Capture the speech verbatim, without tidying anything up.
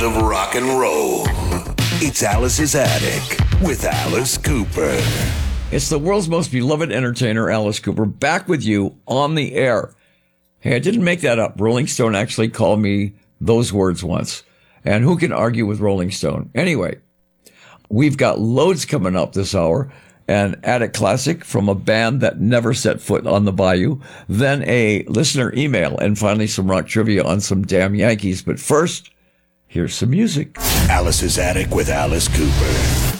of rock and roll. It's Alice's Attic with Alice Cooper. It's the world's most beloved entertainer, Alice Cooper, back with you on the air. Hey, I didn't make that up. Rolling Stone actually called me those words once. And who can argue with Rolling Stone? Anyway, we've got loads coming up this hour. An Attic Classic from a band that never set foot on the bayou. Then a listener email. And finally some rock trivia on some damn Yankees. But first, here's some music. Alice's Attic with Alice Cooper.